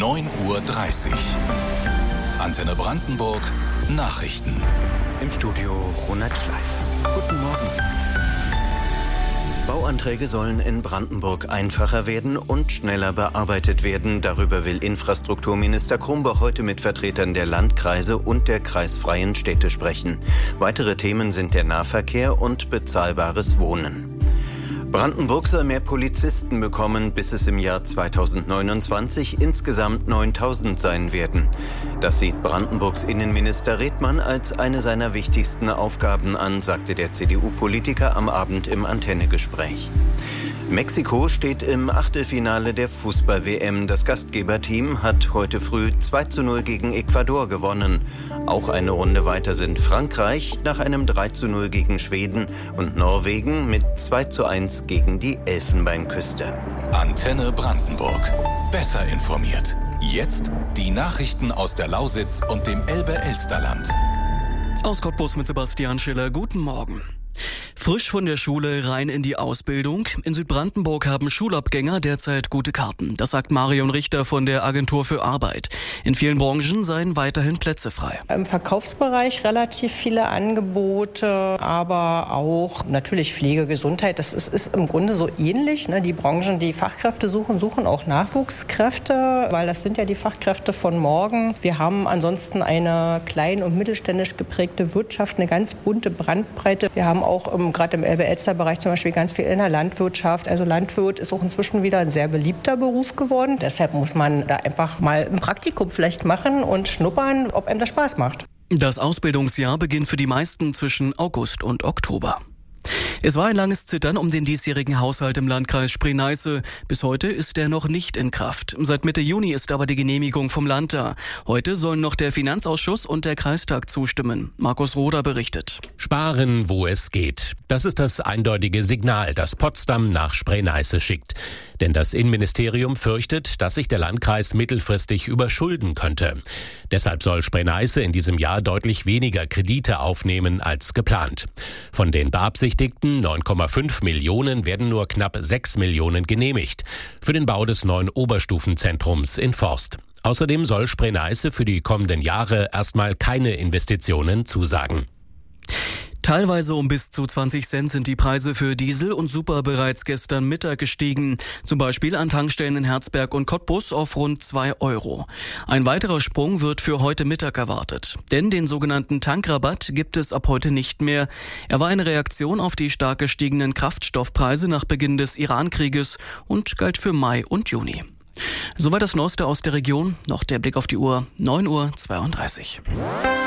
9:30 Uhr. Antenne Brandenburg Nachrichten. Im Studio Ronald Schleif. Guten Morgen. Bauanträge sollen in Brandenburg einfacher werden und schneller bearbeitet werden. Darüber will Infrastrukturminister Krumboch heute mit Vertretern der Landkreise und der kreisfreien Städte sprechen. Weitere Themen sind der Nahverkehr und bezahlbares Wohnen. Brandenburg soll mehr Polizisten bekommen, bis es im Jahr 2029 insgesamt 9.000 sein werden. Das sieht Brandenburgs Innenminister Redmann als eine seiner wichtigsten Aufgaben an, sagte der CDU-Politiker am Abend im Antenne-Gespräch. Mexiko steht im Achtelfinale der Fußball-WM. Das Gastgeberteam hat heute früh 2:0 gegen Ecuador gewonnen. Auch eine Runde weiter sind Frankreich nach einem 3:0 gegen Schweden und Norwegen mit 2:1 gegen die Elfenbeinküste. Antenne Brandenburg. Besser informiert. Jetzt die Nachrichten aus der Lausitz und dem Elbe-Elsterland. Aus Cottbus mit Sebastian Schiller. Guten Morgen. Frisch von der Schule rein in die Ausbildung. In Südbrandenburg haben Schulabgänger derzeit gute Karten. Das sagt Marion Richter von der Agentur für Arbeit. In vielen Branchen seien weiterhin Plätze frei. Im Verkaufsbereich relativ viele Angebote, aber auch natürlich Pflege, Gesundheit. Das ist im Grunde so ähnlich. Die Branchen, die Fachkräfte suchen auch Nachwuchskräfte, weil das sind ja die Fachkräfte von morgen. Wir haben ansonsten eine klein- und mittelständisch geprägte Wirtschaft, eine ganz bunte Bandbreite. Wir haben auch gerade im Elbe-Elster-Bereich zum Beispiel ganz viel in der Landwirtschaft. Also Landwirt ist auch inzwischen wieder ein sehr beliebter Beruf geworden. Deshalb muss man da einfach mal ein Praktikum vielleicht machen und schnuppern, ob einem das Spaß macht. Das Ausbildungsjahr beginnt für die meisten zwischen August und Oktober. Es war ein langes Zittern um den diesjährigen Haushalt im Landkreis Spree-Neiße. Bis heute ist er noch nicht in Kraft. Seit Mitte Juni ist aber die Genehmigung vom Land da. Heute sollen noch der Finanzausschuss und der Kreistag zustimmen. Markus Roder berichtet. Sparen, wo es geht. Das ist das eindeutige Signal, das Potsdam nach Spree-Neiße schickt. Denn das Innenministerium fürchtet, dass sich der Landkreis mittelfristig überschulden könnte. Deshalb soll Spree-Neiße in diesem Jahr deutlich weniger Kredite aufnehmen als geplant. Von den beabsichtigten 9,5 Millionen werden nur knapp 6 Millionen genehmigt. Für den Bau des neuen Oberstufenzentrums in Forst. Außerdem soll Spree-Neiße für die kommenden Jahre erstmal keine Investitionen zusagen. Teilweise um bis zu 20 Cent sind die Preise für Diesel und Super bereits gestern Mittag gestiegen. Zum Beispiel an Tankstellen in Herzberg und Cottbus auf rund 2 Euro. Ein weiterer Sprung wird für heute Mittag erwartet. Denn den sogenannten Tankrabatt gibt es ab heute nicht mehr. Er war eine Reaktion auf die stark gestiegenen Kraftstoffpreise nach Beginn des Iran-Krieges und galt für Mai und Juni. Soweit das Neueste aus der Region. Noch der Blick auf die Uhr. 9:32 Uhr.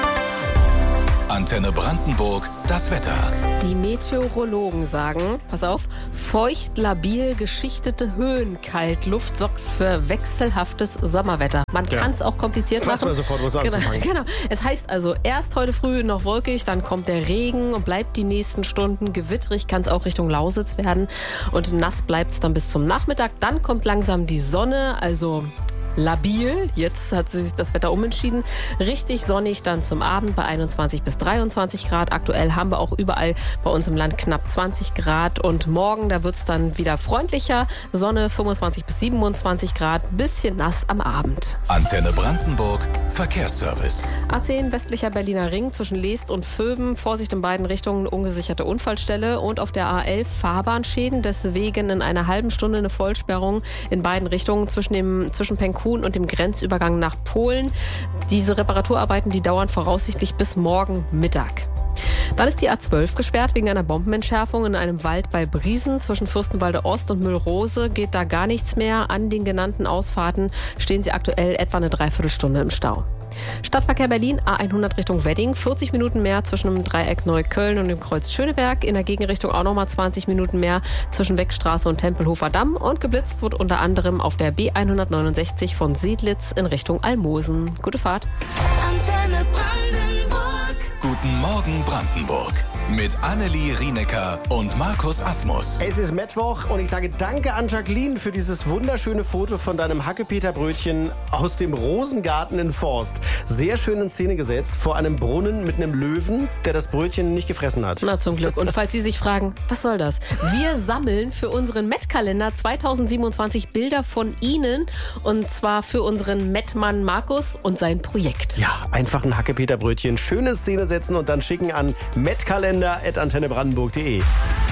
Antenne Brandenburg, das Wetter. Die Meteorologen sagen, pass auf, feucht, labil, geschichtete Höhenkaltluft sorgt für wechselhaftes Sommerwetter. Man kann es auch kompliziert machen. Lass mal sofort was anzufangen. Genau. Es heißt also, erst heute früh noch wolkig, dann kommt der Regen und bleibt die nächsten Stunden gewittrig, kann es auch Richtung Lausitz werden. Und nass bleibt es dann bis zum Nachmittag. Dann kommt langsam die Sonne, also labil. Jetzt hat sich das Wetter umentschieden. Richtig sonnig dann zum Abend bei 21 bis 23 Grad. Aktuell haben wir auch überall bei uns im Land knapp 20 Grad. Und morgen, da wird es dann wieder freundlicher. Sonne 25 bis 27 Grad. Bisschen nass am Abend. Antenne Brandenburg, Verkehrsservice. A10 westlicher Berliner Ring zwischen Leest und Vöben. Vorsicht in beiden Richtungen, ungesicherte Unfallstelle. Und auf der A11 Fahrbahnschäden. Deswegen in einer halben Stunde eine Vollsperrung in beiden Richtungen zwischen Penkhuhn und dem Grenzübergang nach Polen. Diese Reparaturarbeiten, die dauern voraussichtlich bis morgen Mittag. Dann ist die A12 gesperrt wegen einer Bombenentschärfung in einem Wald bei Briesen. Zwischen Fürstenwalde Ost und Müllrose geht da gar nichts mehr. An den genannten Ausfahrten stehen sie aktuell etwa eine Dreiviertelstunde im Stau. Stadtverkehr Berlin, A100 Richtung Wedding, 40 Minuten mehr zwischen dem Dreieck Neukölln und dem Kreuz Schöneberg. In der Gegenrichtung auch nochmal 20 Minuten mehr zwischen Weckstraße und Tempelhofer Damm. Und geblitzt wird unter anderem auf der B169 von Seedlitz in Richtung Almosen. Gute Fahrt. Antenne Brandenburg. Guten Morgen Brandenburg. mit Annelie Rienecker und Markus Asmus. Es ist Mittwoch und ich sage danke an Jacqueline für dieses wunderschöne Foto von deinem Hackepeter-Brötchen aus dem Rosengarten in Forst. Sehr schön in Szene gesetzt vor einem Brunnen mit einem Löwen, der das Brötchen nicht gefressen hat. Na, zum Glück. Und falls Sie sich fragen, was soll das? Wir sammeln für unseren Met-Kalender 2027 Bilder von Ihnen und zwar für unseren Met-Mann Markus und sein Projekt. Ja, einfach ein Hackepeter-Brötchen, schöne Szene setzen und dann schicken an metkalender@antennebrandenburg.de.